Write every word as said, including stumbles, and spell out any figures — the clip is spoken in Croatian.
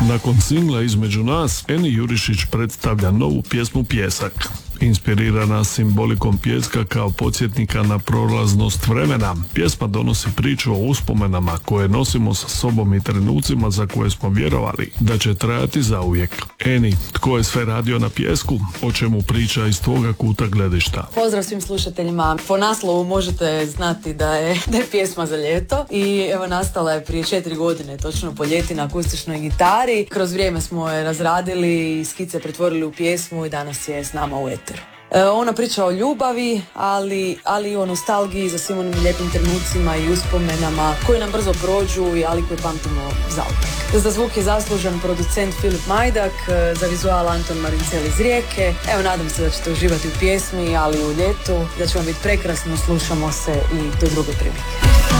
Nakon singla Između nas, Eni Jurišić predstavlja novu pjesmu Pjesak. Inspirirana simbolikom pijeska kao podsjetnika na prolaznost vremena, pjesma donosi priču o uspomenama koje nosimo sa sobom i trenucima za koje smo vjerovali da će trajati zauvijek. Eni, tko je sve radio na pijesku? O čemu priča iz tvoga kuta gledišta? Pozdrav svim slušateljima. Po naslovu možete znati da je, da je pjesma za ljeto i evo nastala je prije četiri godine, točno po ljeti na akustičnoj gitari. Kroz vrijeme smo je razradili, skice pretvorili u pjesmu i danas je s nama u eteru. E, ona priča o ljubavi, ali, ali i o nostalgiji za svim onim lijepim trenucima i uspomenama koji nam brzo prođu, ali koji pamtimo zauvijek. Za zvuk je zaslužan producent Filip Majdak, za vizual Anton Marincel iz Rijeke. Evo, nadam se da ćete uživati u pjesmi, ali i u ljetu, da će vam biti prekrasno, slušamo se i do druge prilike.